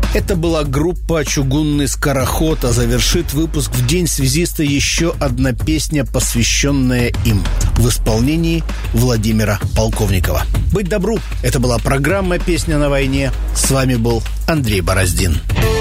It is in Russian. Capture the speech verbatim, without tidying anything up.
Это была группа «Чугунный скороход», а завершит выпуск в День связиста еще одна песня, посвященная им, в исполнении Владимира Полковникова. Быть добру, это была программа «Песня на войне». С вами был Андрей Бороздин.